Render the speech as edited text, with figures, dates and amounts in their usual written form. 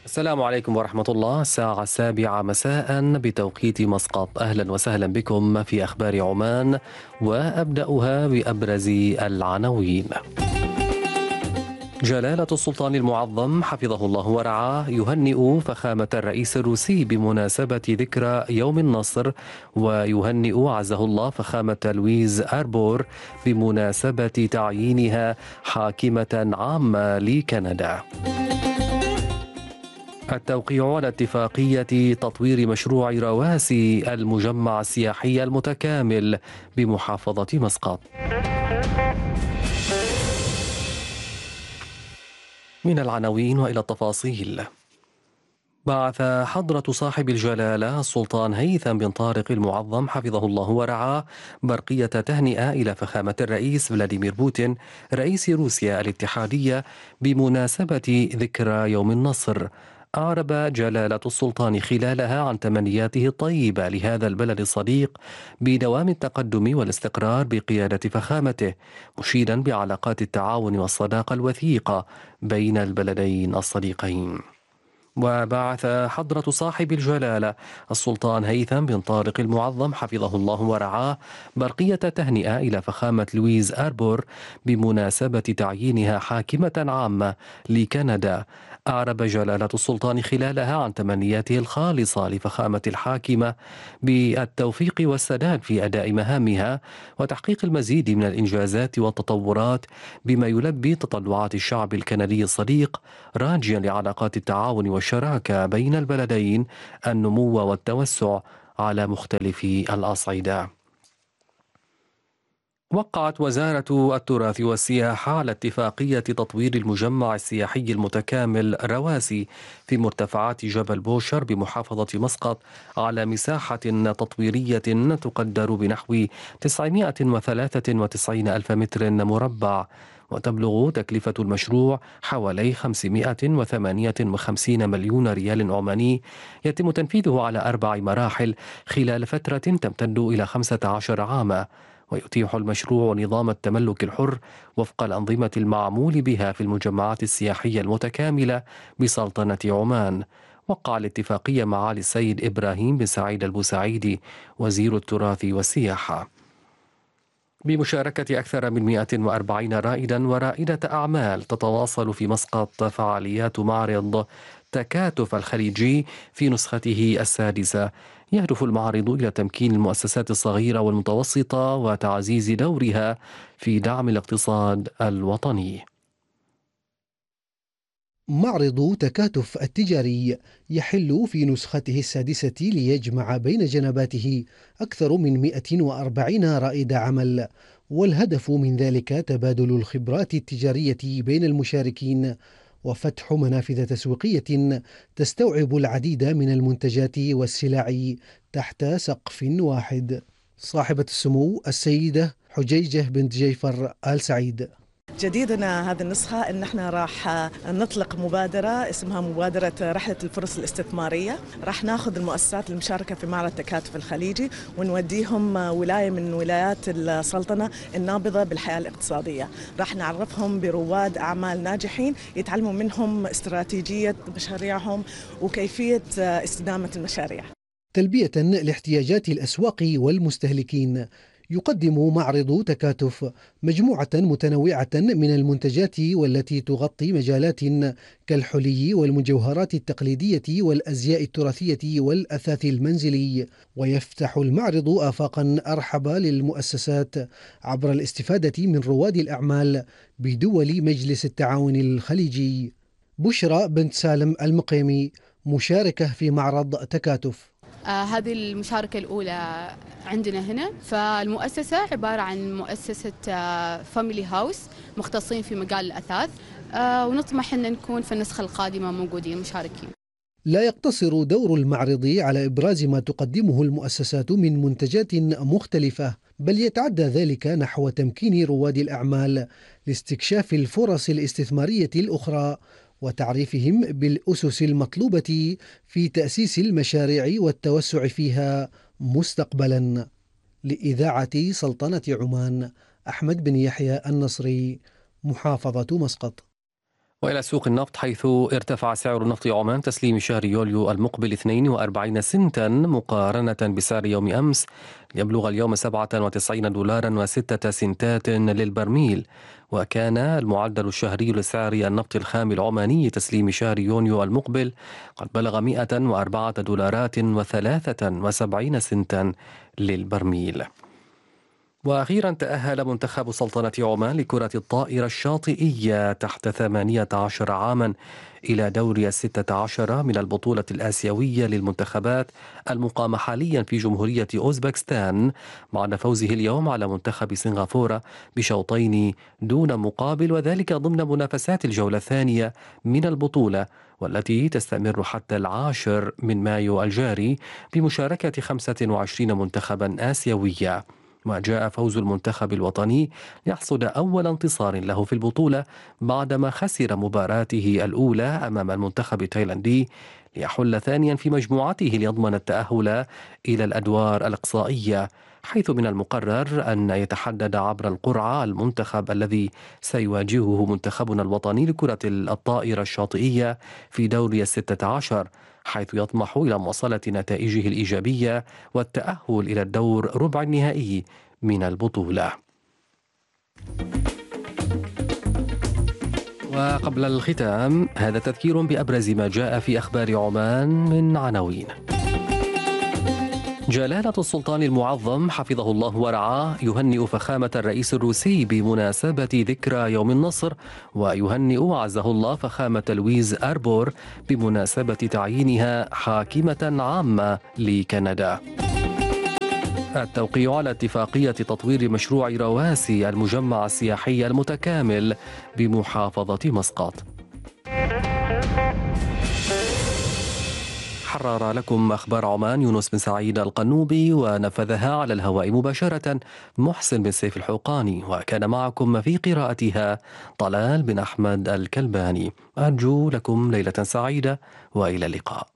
السلام عليكم ورحمة الله. الساعة 7 مساء بتوقيت مسقط. أهلا وسهلا بكم في أخبار عمان، وأبدأها بأبرز العناوين. جلالة السلطان المعظم حفظه الله ورعاه يهنئ فخامة الرئيس الروسي بمناسبة ذكرى يوم النصر، ويهنئ عزه الله فخامة لويز أربور بمناسبة تعيينها حاكمة عامة لكندا. التوقيع على اتفاقية تطوير مشروع رواسي المجمع السياحي المتكامل بمحافظة مسقط. من العناوين وإلى التفاصيل. بعث حضرة صاحب الجلالة السلطان هيثم بن طارق المعظم حفظه الله ورعاه برقية تهنئة إلى فخامة الرئيس فلاديمير بوتين رئيس روسيا الاتحادية بمناسبة ذكرى يوم النصر. أعرب جلالة السلطان خلالها عن تمنياته الطيبة لهذا البلد الصديق بدوام التقدم والاستقرار بقيادة فخامته، مشيدا بعلاقات التعاون والصداقة الوثيقة بين البلدين الصديقين. وبعث حضرة صاحب الجلالة السلطان هيثم بن طارق المعظم حفظه الله ورعاه برقية تهنئة إلى فخامة لويز أربور بمناسبة تعيينها حاكمة عامة لكندا. أعرب جلالة السلطان خلالها عن تمنياته الخالصة لفخامة الحاكمة بالتوفيق والسداد في أداء مهامها وتحقيق المزيد من الإنجازات والتطورات بما يلبي تطلعات الشعب الكندي الصديق، راجيا لعلاقات التعاون والشراكة بين البلدين النمو والتوسع على مختلف الأصعدة. وقعت وزارة التراث والسياحة على اتفاقية تطوير المجمع السياحي المتكامل رواسي في مرتفعات جبل بوشر بمحافظة مسقط على مساحة تطويرية تقدر بنحو 993 ألف متر مربع، وتبلغ تكلفة المشروع حوالي 558 مليون ريال عماني، يتم تنفيذه على 4 مراحل خلال فترة تمتد إلى 15 عاما، ويتيح المشروع نظام التملك الحر وفق الأنظمة المعمول بها في المجمعات السياحية المتكاملة بسلطنة عمان. وقع الاتفاقية معالي السيد إبراهيم بن سعيد البوسعيدي وزير التراث والسياحة بمشاركة أكثر من 140 رائدا ورائدة أعمال. تتواصل في مسقط فعاليات معرض تكاتف الخليجي في نسخته السادسة. يهدف المعرض إلى تمكين المؤسسات الصغيرة والمتوسطة وتعزيز دورها في دعم الاقتصاد الوطني. معرض تكاتف التجاري يحل في نسخته السادسة ليجمع بين جنباته أكثر من 140 رائد عمل، والهدف من ذلك تبادل الخبرات التجارية بين المشاركين وفتح منافذ تسويقية تستوعب العديد من المنتجات والسلع تحت سقف واحد. صاحبة السمو السيدة حجيجة بنت جيفر آل سعيد: جديدنا هذه النسخة إن احنا راح نطلق مبادرة اسمها مبادرة رحلة الفرص الاستثمارية. راح ناخذ المؤسسات المشاركة في معرض التكاتف الخليجي ونوديهم ولاية من ولايات السلطنة النابضة بالحياة الاقتصادية. راح نعرفهم برواد أعمال ناجحين يتعلموا منهم استراتيجية مشاريعهم وكيفية استدامة المشاريع. تلبية لاحتياجات الأسواق والمستهلكين، يقدم معرض تكاتف مجموعة متنوعة من المنتجات والتي تغطي مجالات كالحلي والمجوهرات التقليدية والأزياء التراثية والأثاث المنزلي، ويفتح المعرض آفاقا أرحب للمؤسسات عبر الاستفادة من رواد الأعمال بدول مجلس التعاون الخليجي. بشرى بنت سالم المقيمي مشاركة في معرض تكاتف. هذه المشاركة الأولى عندنا هنا. فالمؤسسة عبارة عن مؤسسة فاميلي هاوس مختصين في مجال الأثاث، ونطمح أن نكون في النسخة القادمة موجودين مشاركين. لا يقتصر دور المعرض على إبراز ما تقدمه المؤسسات من منتجات مختلفة، بل يتعدى ذلك نحو تمكين رواد الأعمال لاستكشاف الفرص الاستثمارية الأخرى وتعريفهم بالأسس المطلوبة في تأسيس المشاريع والتوسع فيها مستقبلا. لإذاعة سلطنة عمان، أحمد بن يحيى النصري، محافظة مسقط. وإلى سوق النفط، حيث ارتفع سعر نفط عمان تسليم شهر يوليو المقبل 42 سنتا مقارنة بسعر يوم أمس، يبلغ اليوم 97 دولارا و6 سنتات للبرميل. وكان المعدل الشهري لسعر النفط الخام العماني تسليم شهر يونيو المقبل قد بلغ 104 دولارات و73 سنتا للبرميل. وأخيرا، تأهل منتخب سلطنة عمان لكرة الطائرة الشاطئية تحت 18 عاما إلى دور 16 من البطولة الآسيوية للمنتخبات المقامة حاليا في جمهورية أوزبكستان، بعد فوزه اليوم على منتخب سنغافورة بشوطين دون مقابل، وذلك ضمن منافسات الجولة الثانية من البطولة، والتي تستمر حتى 10 من مايو الجاري بمشاركة 25 منتخبا آسيويا. وجاء فوز المنتخب الوطني يحصد أول انتصار له في البطولة بعدما خسر مباراته الأولى أمام المنتخب التايلاندي، ليحل ثانيا في مجموعته ليضمن التأهل إلى الأدوار الإقصائية، حيث من المقرر أن يتحدد عبر القرعة المنتخب الذي سيواجهه منتخبنا الوطني لكرة الطائرة الشاطئية في دور 16، حيث يطمح إلى مواصلة نتائجه الإيجابية والتأهل إلى الدور ربع النهائي من البطولة. وقبل الختام، هذا تذكير بأبرز ما جاء في أخبار عمان من عناوين. جلالة السلطان المعظم حفظه الله ورعاه يهنئ فخامة الرئيس الروسي بمناسبة ذكرى يوم النصر، ويهنئ عزه الله فخامة لويز أربور بمناسبة تعيينها حاكمة عامة لكندا. التوقيع على اتفاقية تطوير مشروع رواسي المجمع السياحي المتكامل بمحافظة مسقط. حرر لكم أخبار عمان يونس بن سعيد القنوبي، ونفذها على الهواء مباشرة محسن بن سيف الحوقاني، وكان معكم في قراءتها طلال بن أحمد الكلباني. أرجو لكم ليلة سعيدة وإلى اللقاء.